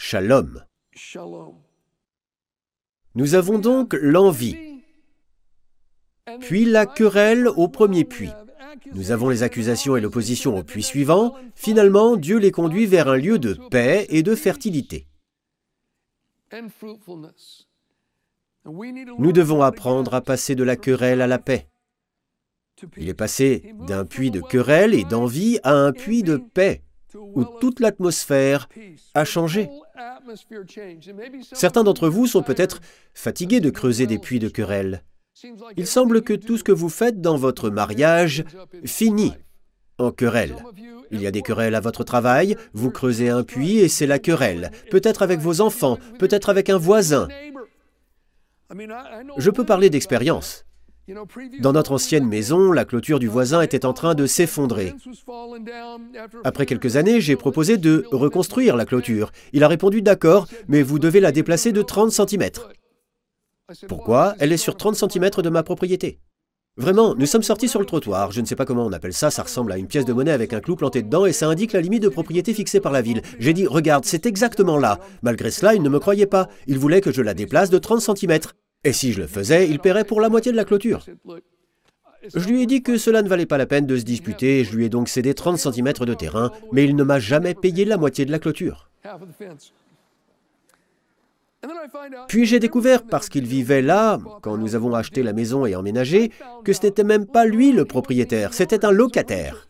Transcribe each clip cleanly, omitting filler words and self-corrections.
shalom. Shalom. Nous avons donc l'envie, puis la querelle au premier puits. Nous avons les accusations et l'opposition au puits suivant. Finalement, Dieu les conduit vers un lieu de paix et de fertilité. Nous devons apprendre à passer de la querelle à la paix. Il est passé d'un puits de querelle et d'envie à un puits de paix, où toute l'atmosphère a changé. Certains d'entre vous sont peut-être fatigués de creuser des puits de querelle. Il semble que tout ce que vous faites dans votre mariage finit en querelle. Il y a des querelles à votre travail, vous creusez un puits et c'est la querelle. Peut-être avec vos enfants, peut-être avec un voisin. Je peux parler d'expérience. Dans notre ancienne maison, la clôture du voisin était en train de s'effondrer. Après quelques années, j'ai proposé de reconstruire la clôture. Il a répondu « D'accord, mais vous devez la déplacer de 30 cm. » Pourquoi? Elle est sur 30 cm de ma propriété. Vraiment, nous sommes sortis sur le trottoir. Je ne sais pas comment on appelle ça, ça ressemble à une pièce de monnaie avec un clou planté dedans et ça indique la limite de propriété fixée par la ville. J'ai dit « Regarde, c'est exactement là. » Malgré cela, il ne me croyait pas. Il voulait que je la déplace de 30 cm. Et si je le faisais, il paierait pour la moitié de la clôture. Je lui ai dit que cela ne valait pas la peine de se disputer et je lui ai donc cédé 30 cm de terrain, mais il ne m'a jamais payé la moitié de la clôture. Puis j'ai découvert, parce qu'il vivait là, quand nous avons acheté la maison et emménagé, que ce n'était même pas lui le propriétaire, c'était un locataire.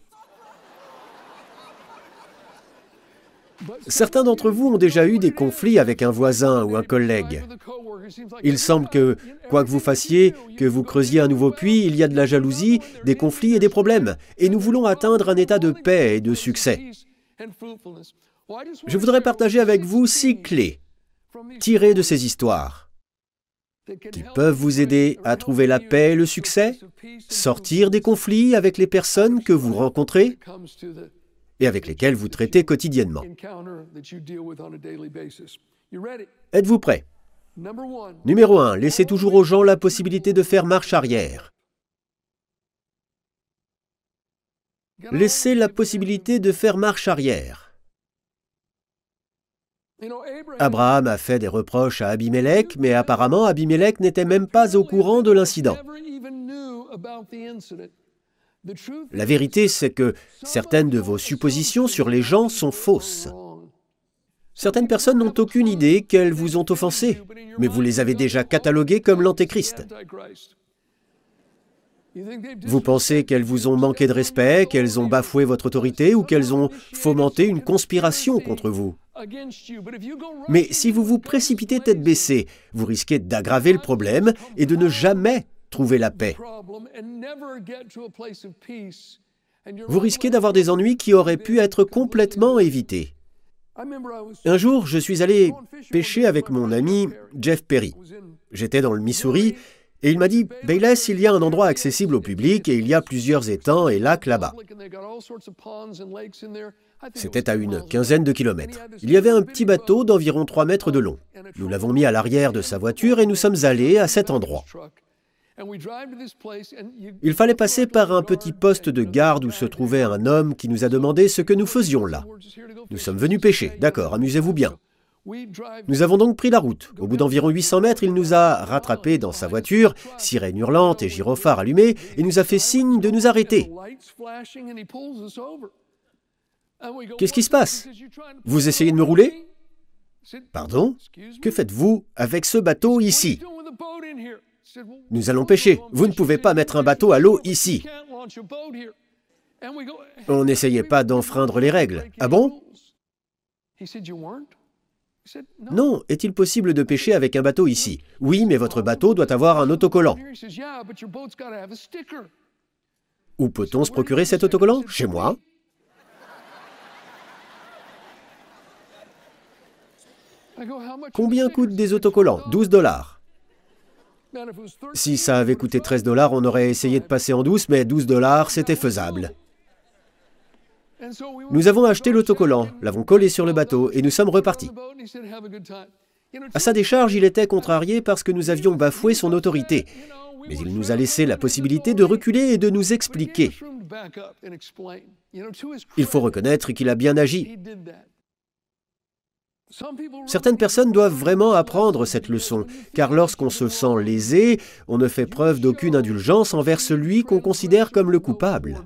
Certains d'entre vous ont déjà eu des conflits avec un voisin ou un collègue. Il semble que, quoi que vous fassiez, que vous creusiez un nouveau puits, il y a de la jalousie, des conflits et des problèmes. Et nous voulons atteindre un état de paix et de succès. Je voudrais partager avec vous 6 clés tirées de ces histoires qui peuvent vous aider à trouver la paix et le succès, sortir des conflits avec les personnes que vous rencontrez et avec lesquelles vous traitez quotidiennement. Êtes-vous prêts? Numéro 1, laissez toujours aux gens la possibilité de faire marche arrière. Laissez la possibilité de faire marche arrière. Abraham a fait des reproches à Abimélec, mais apparemment Abimélec n'était même pas au courant de l'incident. La vérité, c'est que certaines de vos suppositions sur les gens sont fausses. Certaines personnes n'ont aucune idée qu'elles vous ont offensé, mais vous les avez déjà cataloguées comme l'Antéchrist. Vous pensez qu'elles vous ont manqué de respect, qu'elles ont bafoué votre autorité ou qu'elles ont fomenté une conspiration contre vous. Mais si vous vous précipitez tête baissée, vous risquez d'aggraver le problème et de ne jamais trouver la paix. Vous risquez d'avoir des ennuis qui auraient pu être complètement évités. Un jour, je suis allé pêcher avec mon ami Jeff Perry. J'étais dans le Missouri et il m'a dit « Bayless, il y a un endroit accessible au public et il y a plusieurs étangs et lacs là-bas. » C'était à une quinzaine de kilomètres. Il y avait un petit bateau d'environ 3 mètres de long. Nous l'avons mis à l'arrière de sa voiture et nous sommes allés à cet endroit. Il fallait passer par un petit poste de garde où se trouvait un homme qui nous a demandé ce que nous faisions là. Nous sommes venus pêcher, d'accord, amusez-vous bien. Nous avons donc pris la route. Au bout d'environ 800 mètres, il nous a rattrapés dans sa voiture, sirène hurlante et gyrophare allumé, et nous a fait signe de nous arrêter. Qu'est-ce qui se passe? Vous essayez de me rouler? Pardon? Que faites-vous avec ce bateau ici? Nous allons pêcher. Vous ne pouvez pas mettre un bateau à l'eau ici. On n'essayait pas d'enfreindre les règles. Ah bon? Non, est-il possible de pêcher avec un bateau ici? Oui, mais votre bateau doit avoir un autocollant. Où peut-on se procurer cet autocollant? Chez moi. Combien coûtent des autocollants? 12 $. Si ça avait coûté 13 $, on aurait essayé de passer en douce, mais 12 $, c'était faisable. Nous avons acheté l'autocollant, l'avons collé sur le bateau et nous sommes repartis. À sa décharge, il était contrarié parce que nous avions bafoué son autorité. Mais il nous a laissé la possibilité de reculer et de nous expliquer. Il faut reconnaître qu'il a bien agi. Certaines personnes doivent vraiment apprendre cette leçon, car lorsqu'on se sent lésé, on ne fait preuve d'aucune indulgence envers celui qu'on considère comme le coupable.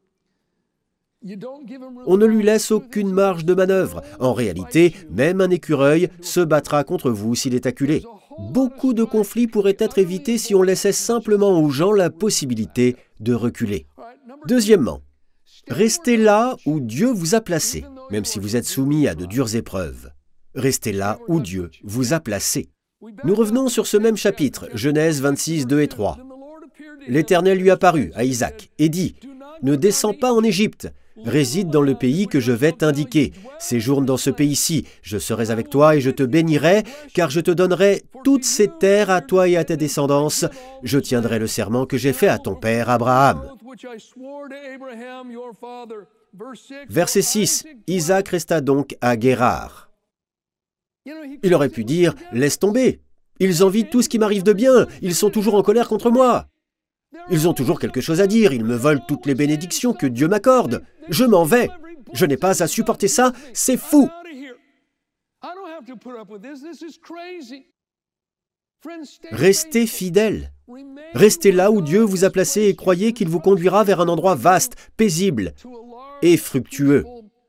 On ne lui laisse aucune marge de manœuvre. En réalité, même un écureuil se battra contre vous s'il est acculé. Beaucoup de conflits pourraient être évités si on laissait simplement aux gens la possibilité de reculer. Deuxièmement, restez là où Dieu vous a placé, même si vous êtes soumis à de dures épreuves. Restez là où Dieu vous a placé. Nous revenons sur ce même chapitre, Genèse 26, 2 et 3. L'Éternel lui apparut à Isaac et dit « Ne descends pas en Égypte, réside dans le pays que je vais t'indiquer. Séjourne dans ce pays-ci, je serai avec toi et je te bénirai, car je te donnerai toutes ces terres à toi et à ta descendance. Je tiendrai le serment que j'ai fait à ton père Abraham. » Verset 6. Isaac resta donc à Guérar. Il aurait pu dire « Laisse tomber, ils envient tout ce qui m'arrive de bien, ils sont toujours en colère contre moi. Ils ont toujours quelque chose à dire, ils me volent toutes les bénédictions que Dieu m'accorde. Je m'en vais, je n'ai pas à supporter ça, c'est fou. » Restez fidèles. Restez là où Dieu vous a placé et croyez qu'il vous conduira vers un endroit vaste, paisible et fructueux.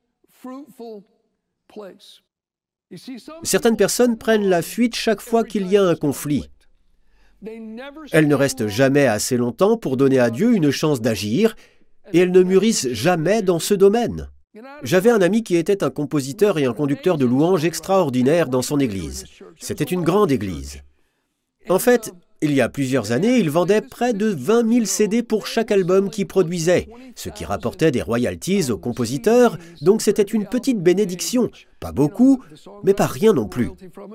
Certaines personnes prennent la fuite chaque fois qu'il y a un conflit. Elles ne restent jamais assez longtemps pour donner à Dieu une chance d'agir et elles ne mûrissent jamais dans ce domaine. J'avais un ami qui était un compositeur et un conducteur de louanges extraordinaire dans son église. C'était une grande église. En fait, il y a plusieurs années, il vendait près de 20 000 CD pour chaque album qu'il produisait, ce qui rapportait des royalties aux compositeurs, donc c'était une petite bénédiction. Pas beaucoup, mais pas rien non plus.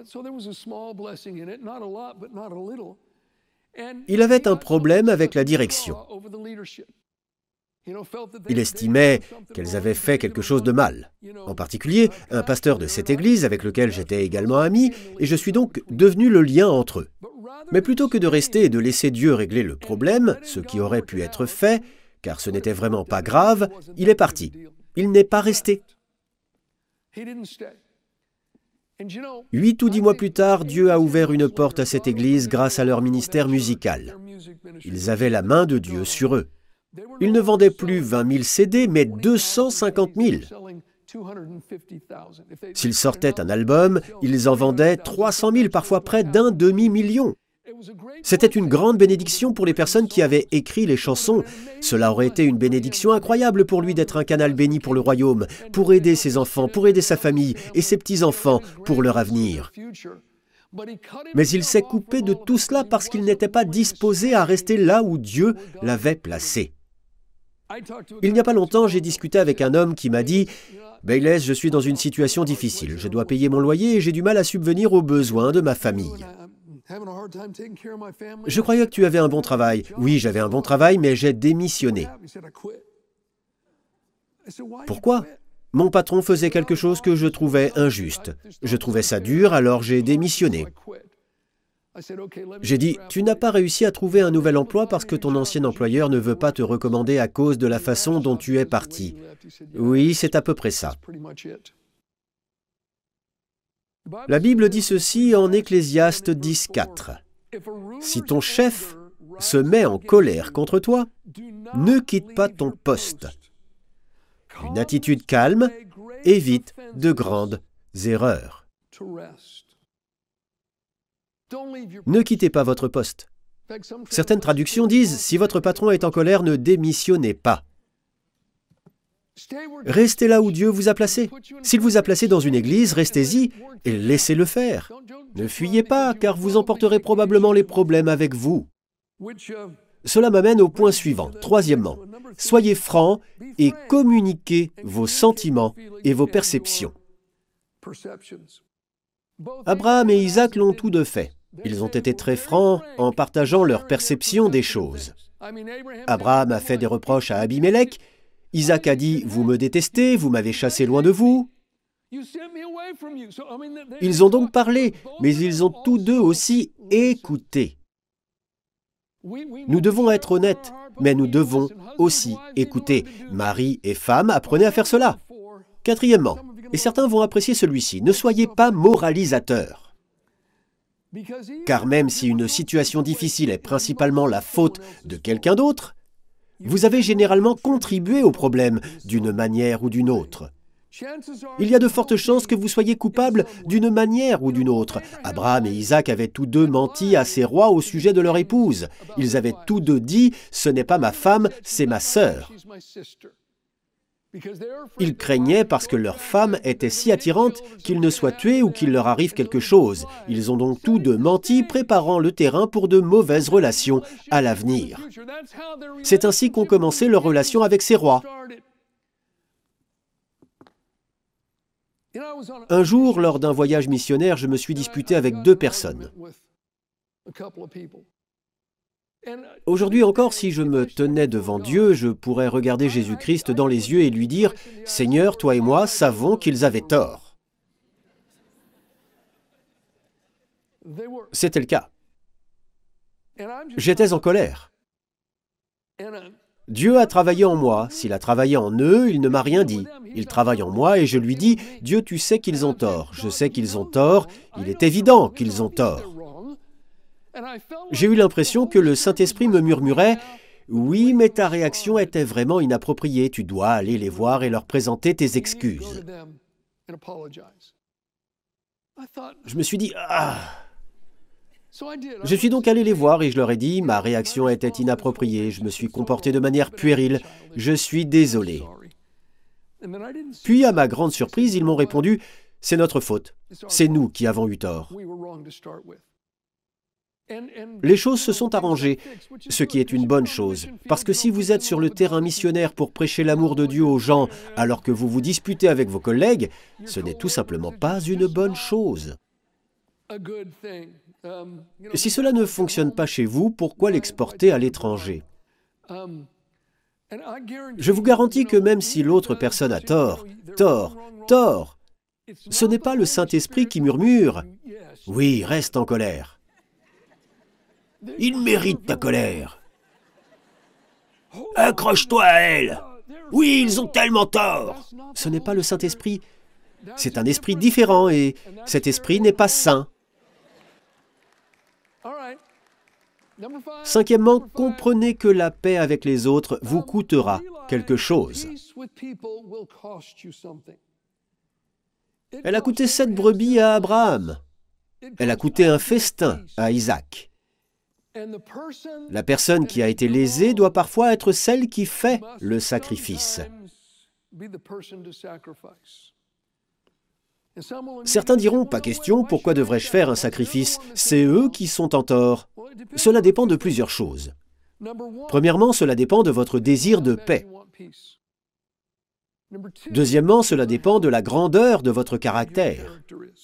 Il avait un problème avec la direction. Il estimait qu'elles avaient fait quelque chose de mal. En particulier, un pasteur de cette église avec lequel j'étais également ami, et je suis donc devenu le lien entre eux. Mais plutôt que de rester et de laisser Dieu régler le problème, ce qui aurait pu être fait, car ce n'était vraiment pas grave, il est parti. Il n'est pas resté. 8 ou 10 mois plus tard, Dieu a ouvert une porte à cette église grâce à leur ministère musical. Ils avaient la main de Dieu sur eux. Ils ne vendaient plus 20 000 CD, mais 250 000. S'ils sortaient un album, ils en vendaient 300 000, parfois près d'un demi-million. C'était une grande bénédiction pour les personnes qui avaient écrit les chansons. Cela aurait été une bénédiction incroyable pour lui d'être un canal béni pour le royaume, pour aider ses enfants, pour aider sa famille et ses petits-enfants pour leur avenir. Mais il s'est coupé de tout cela parce qu'il n'était pas disposé à rester là où Dieu l'avait placé. Il n'y a pas longtemps, j'ai discuté avec un homme qui m'a dit « Bayless, je suis dans une situation difficile. Je dois payer mon loyer et j'ai du mal à subvenir aux besoins de ma famille. » Je croyais que tu avais un bon travail. Oui, j'avais un bon travail, mais j'ai démissionné. Pourquoi ? Mon patron faisait quelque chose que je trouvais injuste. Je trouvais ça dur, alors j'ai démissionné. J'ai dit, tu n'as pas réussi à trouver un nouvel emploi parce que ton ancien employeur ne veut pas te recommander à cause de la façon dont tu es parti. Oui, c'est à peu près ça. La Bible dit ceci en Ecclésiaste 10:4. Si ton chef se met en colère contre toi, ne quitte pas ton poste. Une attitude calme évite de grandes erreurs. Ne quittez pas votre poste. Certaines traductions disent « Si votre patron est en colère, ne démissionnez pas ». Restez là où Dieu vous a placé. S'il vous a placé dans une église, restez-y et laissez-le faire. Ne fuyez pas, car vous emporterez probablement les problèmes avec vous. Cela m'amène au point suivant. Troisièmement, soyez francs et communiquez vos sentiments et vos perceptions. Abraham et Isaac l'ont tous deux fait. Ils ont été très francs en partageant leur perception des choses. Abraham a fait des reproches à Abimelech. Isaac a dit « Vous me détestez, vous m'avez chassé loin de vous. » Ils ont donc parlé, mais ils ont tous deux aussi écouté. Nous devons être honnêtes, mais nous devons aussi écouter. Mari et femme, apprenez à faire cela. Quatrièmement, Et certains vont apprécier celui-ci. Ne soyez pas moralisateur. Car même si une situation difficile est principalement la faute de quelqu'un d'autre, vous avez généralement contribué au problème d'une manière ou d'une autre. Il y a de fortes chances que vous soyez coupable d'une manière ou d'une autre. Abraham et Isaac avaient tous deux menti à ces rois au sujet de leur épouse. Ils avaient tous deux dit « Ce n'est pas ma femme, c'est ma sœur ». Ils craignaient parce que leur femme était si attirante qu'ils ne soient tués ou qu'il leur arrive quelque chose. Ils ont donc tous deux menti, préparant le terrain pour de mauvaises relations à l'avenir. C'est ainsi qu'ont commencé leurs relations avec ces rois. Un jour, lors d'un voyage missionnaire, je me suis disputé avec deux personnes. Aujourd'hui encore, si je me tenais devant Dieu, je pourrais regarder Jésus-Christ dans les yeux et lui dire « Seigneur, toi et moi savons qu'ils avaient tort. » C'était le cas. J'étais en colère. Dieu a travaillé en moi. S'il a travaillé en eux, il ne m'a rien dit. Il travaille en moi et je lui dis « Dieu, tu sais qu'ils ont tort. Je sais qu'ils ont tort. Il est évident qu'ils ont tort. » J'ai eu l'impression que le Saint-Esprit me murmurait « Oui, mais ta réaction était vraiment inappropriée. Tu dois aller les voir et leur présenter tes excuses. » Je me suis dit « Ah !» Je suis donc allé les voir et je leur ai dit « Ma réaction était inappropriée. Je me suis comporté de manière puérile. Je suis désolé. » Puis, à ma grande surprise, ils m'ont répondu « C'est notre faute. C'est nous qui avons eu tort. » Les choses se sont arrangées, ce qui est une bonne chose. Parce que si vous êtes sur le terrain missionnaire pour prêcher l'amour de Dieu aux gens alors que vous vous disputez avec vos collègues, ce n'est tout simplement pas une bonne chose. Si cela ne fonctionne pas chez vous, pourquoi l'exporter à l'étranger? Je vous garantis que même si l'autre personne a tort, ce n'est pas le Saint-Esprit qui murmure « Oui, reste en colère. Il mérite ta colère. Accroche-toi à elle. Oui, ils ont tellement tort. » Ce n'est pas le Saint-Esprit. C'est un esprit différent et cet esprit n'est pas saint. Cinquièmement, comprenez que la paix avec les autres vous coûtera quelque chose. Elle a coûté 7 brebis à Abraham. Elle a coûté un festin à Isaac. La personne qui a été lésée doit parfois être celle qui fait le sacrifice. Certains diront, pas question, pourquoi devrais-je faire un sacrifice? C'est eux qui sont en tort. Cela dépend de plusieurs choses. Premièrement, cela dépend de votre désir de paix. Deuxièmement, cela dépend de la grandeur de votre caractère.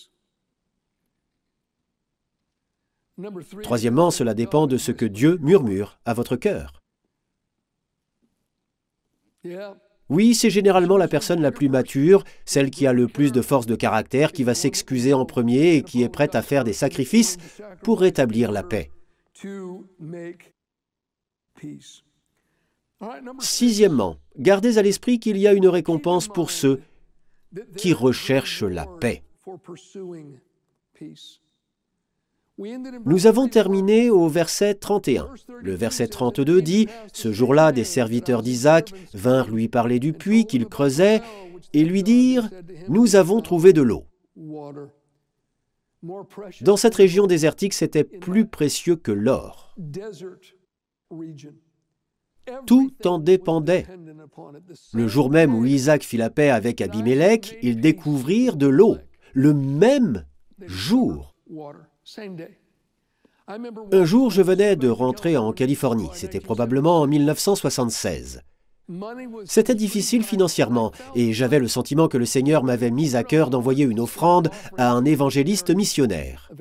Troisièmement, cela dépend de ce que Dieu murmure à votre cœur. Oui, c'est généralement la personne la plus mature, celle qui a le plus de force de caractère, qui va s'excuser en premier et qui est prête à faire des sacrifices pour rétablir la paix. Sixièmement, gardez à l'esprit qu'il y a une récompense pour ceux qui recherchent la paix. Nous avons terminé au verset 31. Le verset 32 dit « Ce jour-là, des serviteurs d'Isaac vinrent lui parler du puits qu'il creusait et lui dirent « Nous avons trouvé de l'eau. » Dans cette région désertique, c'était plus précieux que l'or. Tout en dépendait. Le jour même où Isaac fit la paix avec Abimélec, ils découvrirent de l'eau. Le même jour. Un jour, je venais de rentrer en Californie. C'était probablement en 1976. C'était difficile financièrement et j'avais le sentiment que le Seigneur m'avait mis à cœur d'envoyer une offrande à un évangéliste missionnaire.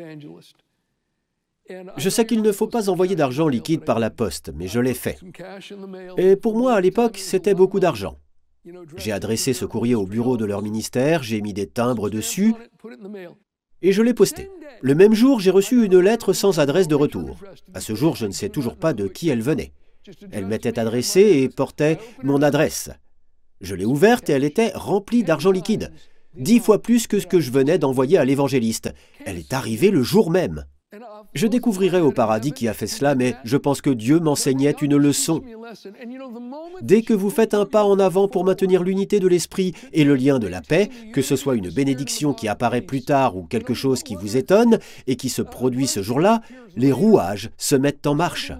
Je sais qu'il ne faut pas envoyer d'argent liquide par la poste, mais je l'ai fait. Et pour moi, à l'époque, c'était beaucoup d'argent. J'ai adressé ce courrier au bureau de leur ministère, j'ai mis des timbres dessus et je l'ai posté. Le même jour, j'ai reçu une lettre sans adresse de retour. À ce jour, je ne sais toujours pas de qui elle venait. Elle m'était adressée et portait mon adresse. Je l'ai ouverte et elle était remplie d'argent liquide. 10 fois plus que ce que je venais d'envoyer à l'évangéliste. Elle est arrivée le jour même. Je découvrirai au paradis qui a fait cela, mais je pense que Dieu m'enseignait une leçon. Dès que vous faites un pas en avant pour maintenir l'unité de l'esprit et le lien de la paix, que ce soit une bénédiction qui apparaît plus tard ou quelque chose qui vous étonne et qui se produit ce jour-là, les rouages se mettent en marche.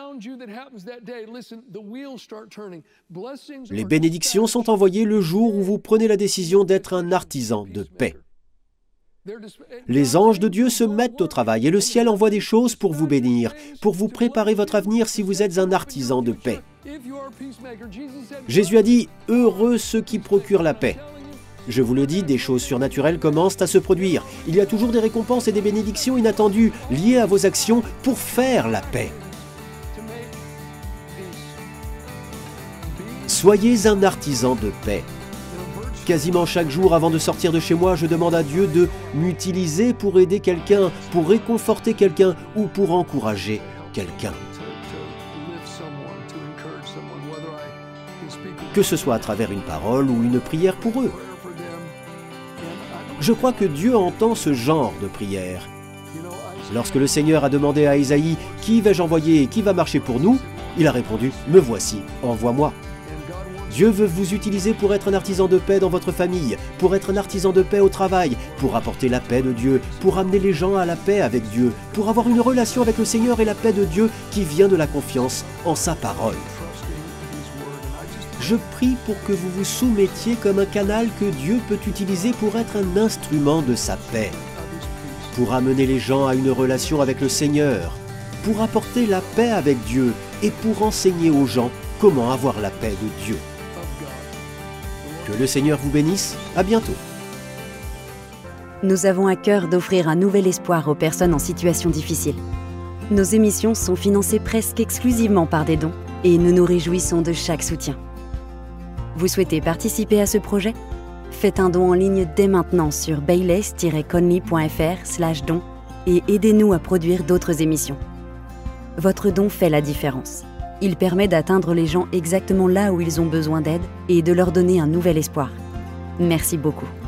Les bénédictions sont envoyées le jour où vous prenez la décision d'être un artisan de paix. Les anges de Dieu se mettent au travail et le ciel envoie des choses pour vous bénir, pour vous préparer votre avenir si vous êtes un artisan de paix. Jésus a dit « Heureux ceux qui procurent la paix ». Je vous le dis, des choses surnaturelles commencent à se produire. Il y a toujours des récompenses et des bénédictions inattendues liées à vos actions pour faire la paix. Soyez un artisan de paix. Quasiment chaque jour avant de sortir de chez moi, je demande à Dieu de m'utiliser pour aider quelqu'un, pour réconforter quelqu'un ou pour encourager quelqu'un. Que ce soit à travers une parole ou une prière pour eux. Je crois que Dieu entend ce genre de prière. Lorsque le Seigneur a demandé à Ésaïe « Qui vais-je envoyer et qui va marcher pour nous ?», il a répondu « Me voici, envoie-moi ». Dieu veut vous utiliser pour être un artisan de paix dans votre famille, pour être un artisan de paix au travail, pour apporter la paix de Dieu, pour amener les gens à la paix avec Dieu, pour avoir une relation avec le Seigneur et la paix de Dieu qui vient de la confiance en sa parole. Je prie pour que vous vous soumettiez comme un canal que Dieu peut utiliser pour être un instrument de sa paix, pour amener les gens à une relation avec le Seigneur, pour apporter la paix avec Dieu et pour enseigner aux gens comment avoir la paix de Dieu. Que le Seigneur vous bénisse. À bientôt. Nous avons à cœur d'offrir un nouvel espoir aux personnes en situation difficile. Nos émissions sont financées presque exclusivement par des dons et nous nous réjouissons de chaque soutien. Vous souhaitez participer à ce projet ? Faites un don en ligne dès maintenant sur bayles-conley.fr/don et aidez-nous à produire d'autres émissions. Votre don fait la différence. Il permet d'atteindre les gens exactement là où ils ont besoin d'aide et de leur donner un nouvel espoir. Merci beaucoup.